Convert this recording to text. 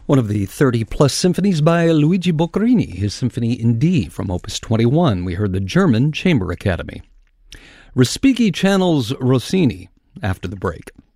One of the 30-plus symphonies by Luigi Boccherini, his Symphony in D from Opus 21. We heard the German Chamber Academy. Respighi channels Rossini after the break.